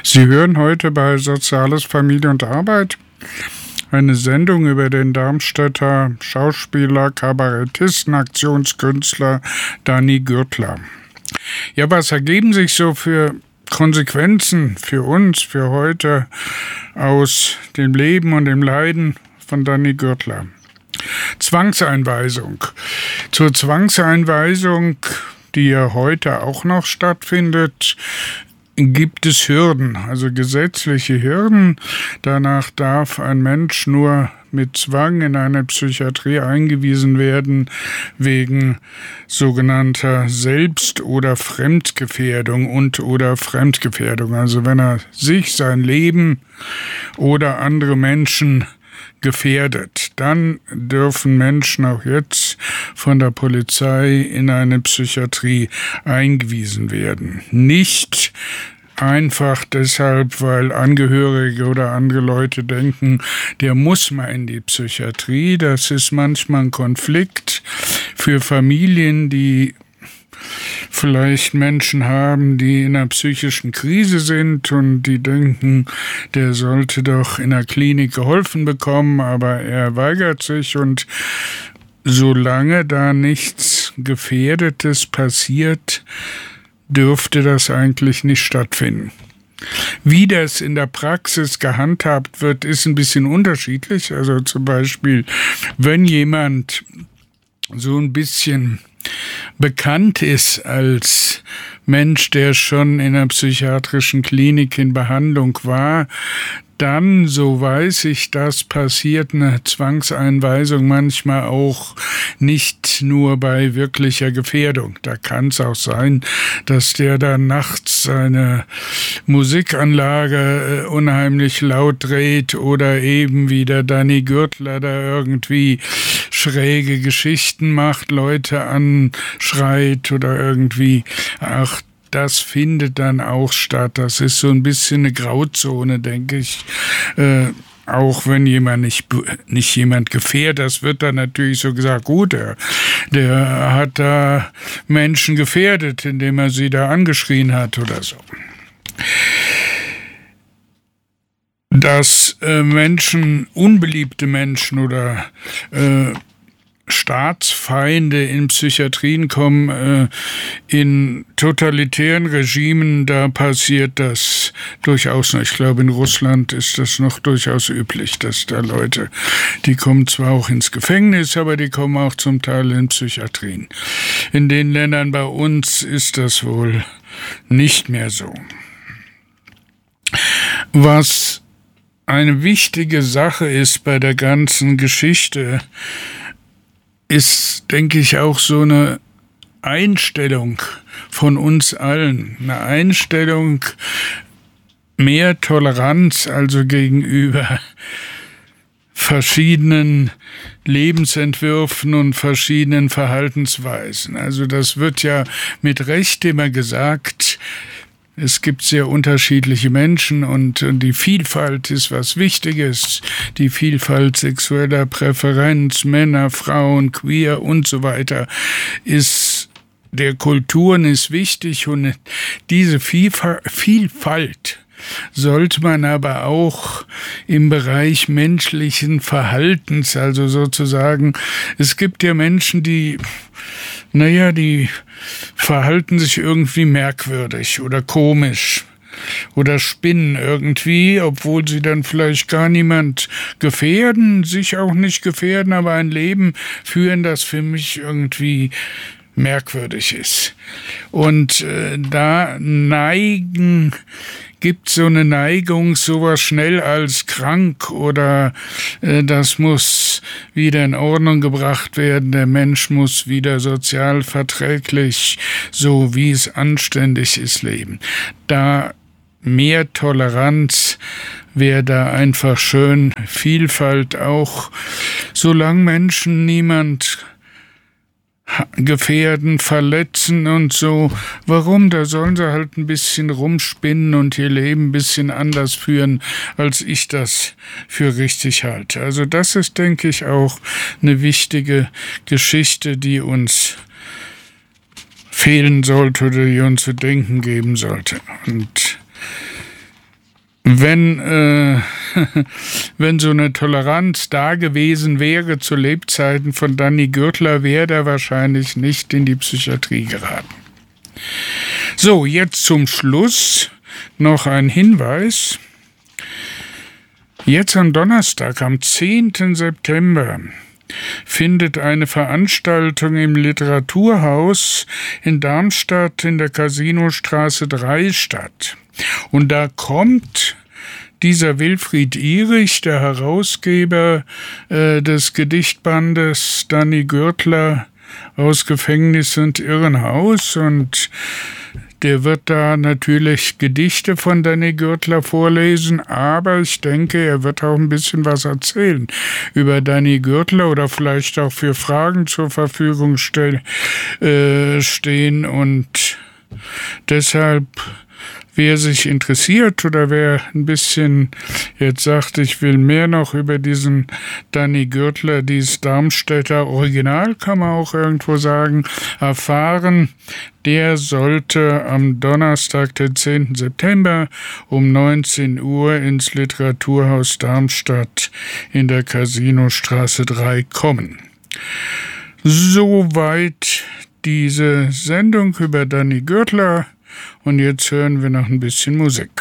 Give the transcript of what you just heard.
Sie hören heute bei Soziales, Familie und Arbeit eine Sendung über den Darmstädter Schauspieler, Kabarettisten, Aktionskünstler Danny Gürtler. Ja, was ergeben sich so für Konsequenzen für uns, für heute aus dem Leben und dem Leiden von Danny Gürtler? Zwangseinweisung. Zur Zwangseinweisung, die ja heute auch noch stattfindet, gibt es Hürden, also gesetzliche Hürden. Danach darf ein Mensch nur mit Zwang in eine Psychiatrie eingewiesen werden wegen sogenannter Selbst- oder Fremdgefährdung oder Fremdgefährdung. Also wenn er sich, sein Leben oder andere Menschen gefährdet, dann dürfen Menschen auch jetzt von der Polizei in eine Psychiatrie eingewiesen werden. Nicht einfach deshalb, weil Angehörige oder andere Leute denken, der muss mal in die Psychiatrie. Das ist manchmal ein Konflikt für Familien, die vielleicht Menschen haben, die in einer psychischen Krise sind und die denken, der sollte doch in der Klinik geholfen bekommen, aber er weigert sich, und solange da nichts Gefährdetes passiert, dürfte das eigentlich nicht stattfinden. Wie das in der Praxis gehandhabt wird, ist ein bisschen unterschiedlich. Also zum Beispiel, wenn jemand so ein bisschen bekannt ist als Mensch, der schon in einer psychiatrischen Klinik in Behandlung war, dann, so weiß ich, das passiert eine Zwangseinweisung manchmal auch nicht nur bei wirklicher Gefährdung. Da kann es auch sein, dass der dann nachts seine Musikanlage unheimlich laut dreht oder eben wie der Danny Gürtler da irgendwie schräge Geschichten macht, Leute anschreit oder irgendwie, ach, das findet dann auch statt. Das ist so ein bisschen eine Grauzone, denke ich. Auch wenn jemand nicht jemand gefährdet, das wird dann natürlich so gesagt, gut, der hat da Menschen gefährdet, indem er sie da angeschrien hat oder so. Dass Menschen, unbeliebte Menschen oder Staatsfeinde in Psychiatrien kommen, in totalitären Regimen, da passiert das durchaus noch. Ich glaube, in Russland ist das noch durchaus üblich, dass da Leute, die kommen zwar auch ins Gefängnis, aber die kommen auch zum Teil in Psychiatrien. In den Ländern bei uns ist das wohl nicht mehr so. Was eine wichtige Sache ist bei der ganzen Geschichte, ist, denke ich, auch so eine Einstellung von uns allen. Eine Einstellung, mehr Toleranz, also gegenüber verschiedenen Lebensentwürfen und verschiedenen Verhaltensweisen. Also das wird ja mit Recht immer gesagt, es gibt sehr unterschiedliche Menschen und die Vielfalt ist was Wichtiges. Die Vielfalt sexueller Präferenz, Männer, Frauen, queer und so weiter ist der Kulturen ist wichtig, und diese Vielfalt sollte man aber auch im Bereich menschlichen Verhaltens, also sozusagen, es gibt ja Menschen, die verhalten sich irgendwie merkwürdig oder komisch oder spinnen irgendwie, obwohl sie dann vielleicht gar niemand gefährden, sich auch nicht gefährden, aber ein Leben führen, das für mich irgendwie merkwürdig ist. Und da gibt so eine Neigung, sowas schnell als krank oder das muss wieder in Ordnung gebracht werden, der Mensch muss wieder sozial verträglich, so wie es anständig ist, leben. Da mehr Toleranz wäre da einfach schön, Vielfalt auch, solange Menschen niemand gefährden, verletzen und so. Warum? Da sollen sie halt ein bisschen rumspinnen und ihr Leben ein bisschen anders führen, als ich das für richtig halte. Also das ist, denke ich, auch eine wichtige Geschichte, die uns fehlen sollte oder die uns zu denken geben sollte. Und wenn so eine Toleranz da gewesen wäre zu Lebzeiten von Danny Gürtler, wäre er wahrscheinlich nicht in die Psychiatrie geraten. So, jetzt zum Schluss noch ein Hinweis. Jetzt am Donnerstag, am 10. September, findet eine Veranstaltung im Literaturhaus in Darmstadt in der Casinostraße 3 statt. Und da kommt dieser Wilfried Ihrig, der Herausgeber des Gedichtbandes Danny Gürtler aus Gefängnis und Irrenhaus, und der wird da natürlich Gedichte von Danny Gürtler vorlesen, aber ich denke, er wird auch ein bisschen was erzählen über Danny Gürtler oder vielleicht auch für Fragen zur Verfügung stehen. Und deshalb, wer sich interessiert oder wer ein bisschen jetzt sagt, ich will mehr noch über diesen Danny Gürtler, dieses Darmstädter Original, kann man auch irgendwo sagen, erfahren, der sollte am Donnerstag, den 10. September um 19 Uhr ins Literaturhaus Darmstadt in der Casinostraße 3 kommen. Soweit diese Sendung über Danny Gürtler. Und jetzt hören wir noch ein bisschen Musik.